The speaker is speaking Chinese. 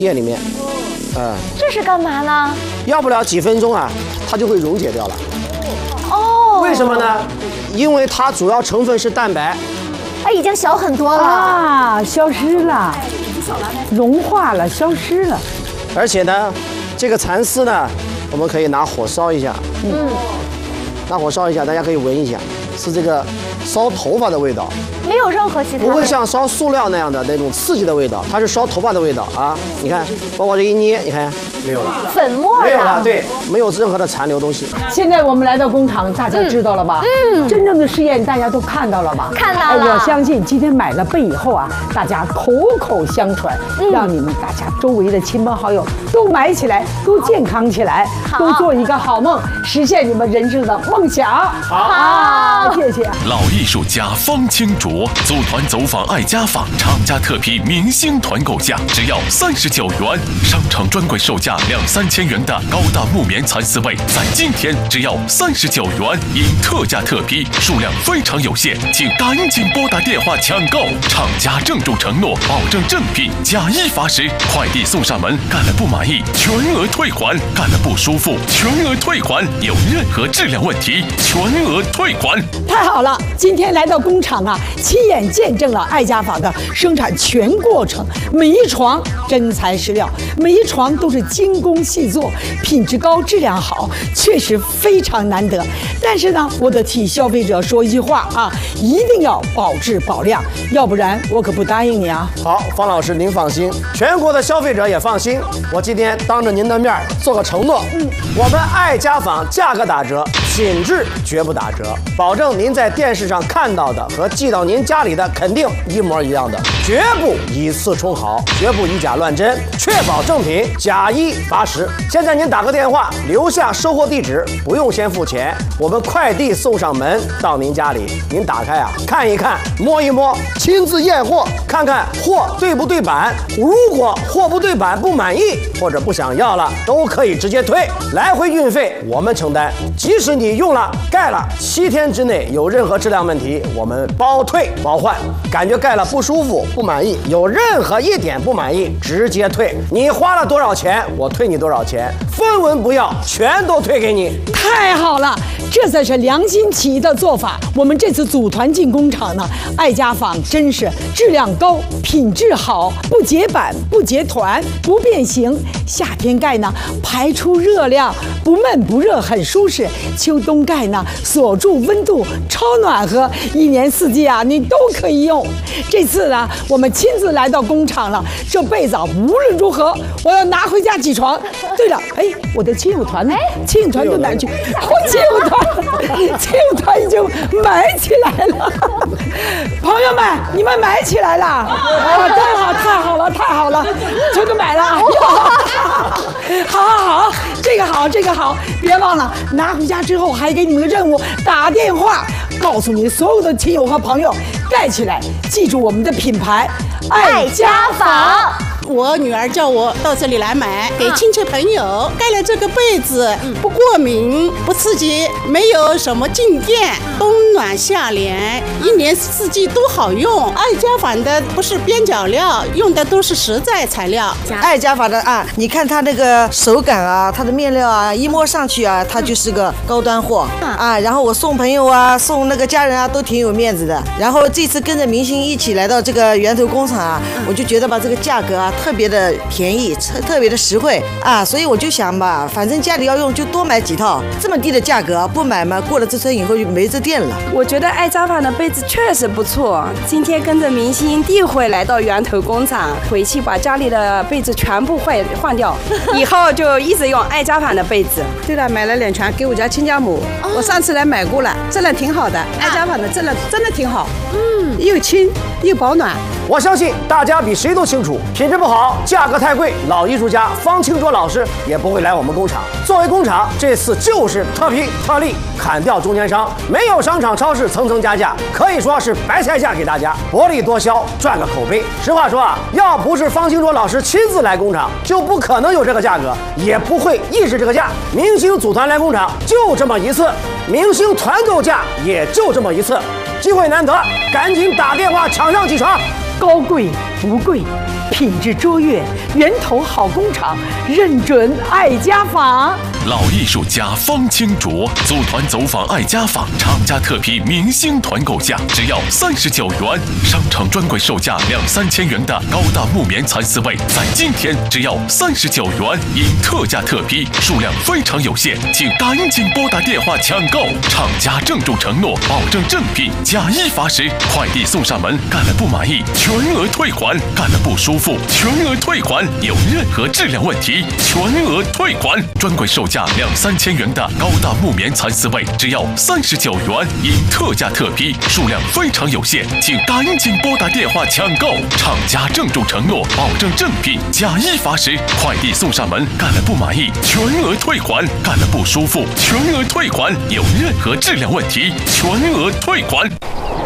液里面， 这是干嘛呢？ 要不了几分钟啊，它就会溶解掉了。 哦， 为什么呢？因为它主要成分是蛋白。 哎，已经小很多了啊，消失了，融化了，消失了。 而且呢，这个蚕丝呢，我们可以拿火烧一下。拿火烧一下，大家可以闻一下，是这个烧头发的味道。 没有任何其他， 不会像烧塑料那样的那种刺激的味道，它是烧头发的味道啊！你看，包括这一捏，你看没有了， 粉末没有了，对，没有任何的残留东西。 现在我们来到工厂，大家知道了吧？真正的试验大家都看到了吧？ 看到了。 我相信今天买了被以后啊，大家口口相传，让你们大家周围的亲朋好友都买起来，都健康起来，都做一个好梦，实现你们人生的梦想。好，谢谢。 老艺术家方清卓组团走访爱家坊，厂家特批明星团购价只要39元，商场专柜售价2、3千元的高档木棉蚕丝被，在今天只要39元，因特价特批，数量非常有限，请赶紧拨打电话抢购。厂家郑重承诺，保证正品，假一罚十，快递送上门，干了不满意全额退款，干了不舒服全额退款，有任何质量问题全额退款。 太好了，今天来到工厂啊，亲眼见证了爱家坊的生产全过程，每一床真材实料，每一床都是精工细作，品质高，质量好，确实非常难得。但是呢，我得替消费者说一句话啊，一定要保质保量，要不然我可不答应你啊。 好，方老师您放心，全国的消费者也放心。我今天当着您的面做个承诺，我们爱家坊价格打折，品质绝不打折，保证您在电视上看到的和寄到您家里的肯定一模一样的，绝不以次充好，绝不以假乱真，确保正品，假一罚十。现在您打个电话，留下收货地址，不用先付钱，我们快递送上门到您家里，您打开啊，看一看，摸一摸，亲自验货，看看货对不对版。如果货不对版不满意或者不想要了，都可以直接退，来回运费我们承担。即使你用了盖了7天之内有任何质量问题，我们包退包换。感觉盖了不舒服不满意，有任何一点不满意直接退，你花了多少钱我退你多少钱，分文不要，全都退给你。 太好了，这才是良心企业的做法。我们这次组团进工厂呢，爱家坊真是质量高，品质好，不结板不结团不变形，夏天盖呢排出热量，不闷不热很舒适，秋冬盖呢锁住温度超暖和，一年四季啊你都可以用。这次呢我们亲自来到工厂了，这被子无论如何我要拿回家起床。对了，哎，我的亲友团呢？亲友团都哪去？亲友团已经买起来了。朋友们，你们买起来了啊！真好，太好了，太好了，全都买了。好，这个好，别忘了拿回家之后还给你们个任务，打电话告诉你所有的亲友和朋友盖起来，记住我们的品牌爱家坊。 我女儿叫我到这里来买，给亲戚朋友盖了这个被子，不过敏不刺激，没有什么静电，冬暖夏凉，一年四季都好用。爱家坊的不是边角料，用的都是实在材料。 爱家坊的啊，你看它那个手感啊，它的面料啊，一摸上去啊，它就是个高端货啊。然后我送朋友啊，送那个家人啊，都挺有面子的。然后这次跟着明星一起来到这个源头工厂啊，我就觉得吧，这个价格啊特别的便宜，特别的实惠啊，所以我就想吧，反正家里要用就多买几套，这么低的价格不买嘛，过了这村以后就没这店了。 我觉得爱家坊的被子确实不错，今天跟着明星第一回来到源头工厂，回去把家里的被子全部换掉，以后就一直用爱家坊的被子。 对了，买了2床给我家亲家母，我上次来买过了，质量挺好的，爱家坊的质量真的挺好，又轻又保暖。 我相信大家比谁都清楚，品质不好，价格太贵，老艺术家方清卓老师也不会来我们工厂。 作为工厂，这次就是特批特例，砍掉中间商，没有商场超市层层加价，可以说是白菜价给大家，薄利多销，赚个口碑。实话说啊，要不是方清卓老师亲自来工厂，就不可能有这个价格，也不会抑制这个价。明星组团来工厂就这么一次，明星团购价也就这么一次，机会难得，赶紧打电话抢上几成。 高贵不贵，品质卓越，源头好工厂，认准爱家纺。 老艺术家方清卓组团走访爱家纺，厂家特批明星团购价只要39元，商场专柜售价2、3千元的高大木棉蚕丝被，在今天只要39元，因特价特批，数量非常有限，请赶紧拨打电话抢购。厂家郑重承诺，保证正品，假一罚十，快递送上门，干了不满意全额退款，干了不舒服全额退款，有任何质量问题全额退款。专柜售价2、3千元的高大木棉蚕丝被只要39元，因特价特批，数量非常有限，请赶紧拨打电话抢购。厂家郑重承诺，保证正品，假一罚十，快递送上门，干了不满意全额退款，干了不舒服全额退款，有任何质量问题全额退款。